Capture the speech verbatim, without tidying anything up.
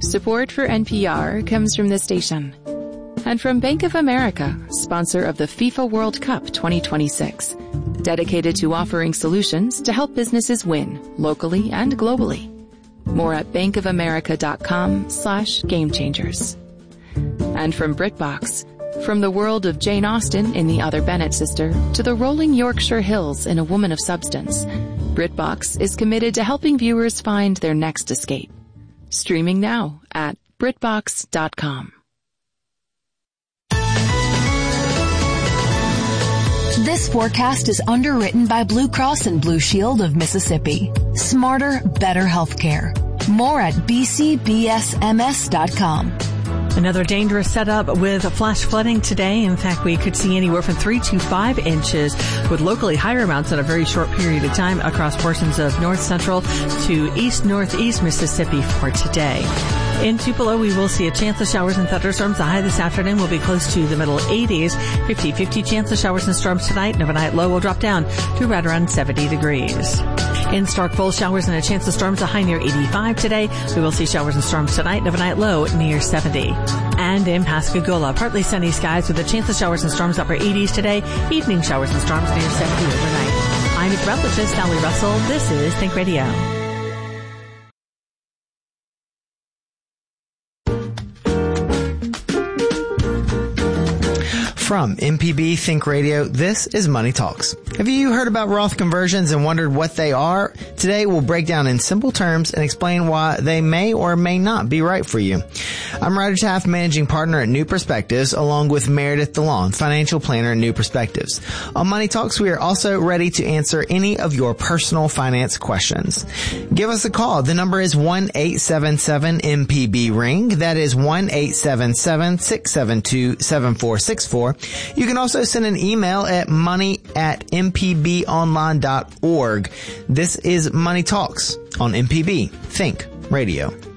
Support for N P R comes from this station and from Bank of America, sponsor of the FIFA World Cup twenty twenty-six, dedicated to offering solutions to help businesses win locally and globally. More at bankofamerica.com slash game changers. And from BritBox, from the world of Jane Austen in The Other Bennet Sister to the rolling Yorkshire Hills in A Woman of Substance, BritBox is committed to helping viewers find their next escape. Streaming now at britbox dot com. This forecast is underwritten by Blue Cross and Blue Shield of Mississippi. Smarter, better healthcare. More at b c b s m s dot com. Another dangerous setup with flash flooding today. In fact, we could see anywhere from three to five inches with locally higher amounts in a very short period of time across portions of north central to east northeast Mississippi for today. In Tupelo, we will see a chance of showers and thunderstorms. The high this afternoon will be close to the middle eighties. fifty-fifty chance of showers and storms tonight. And overnight low will drop down to right around seventy degrees. In Starkville, showers and a chance of storms, a high near eighty-five today. We will see showers and storms tonight and overnight low near seventy. And in Pascagoula, partly sunny skies with a chance of showers and storms, upper eighties today. Evening showers and storms near seventy overnight. I'm meteorologist Sally Russell. This is Think Radio. From M P B Think Radio, this is Money Talks. Have you heard about Roth conversions and wondered what they are? Today we'll break down in simple terms and explain why they may or may not be right for you. I'm Ryder Taft, managing partner at New Perspectives, along with Meredith DeLon, financial planner at New Perspectives. On Money Talks, we are also ready to answer any of your personal finance questions. Give us a call. The number is one eight seven seven M P B ring. That is one eight seven seven six seven two seven four six four. You can also send an email at money at m p b online dot org. This is Money Talks on M P B Think Radio.